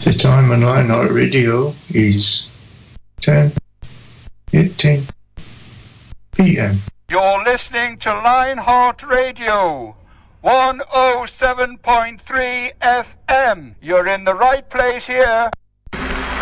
The time on Lionheart Radio is 10:18 p.m. You're listening to Lionheart Radio, 107.3 FM. You're in the right place here.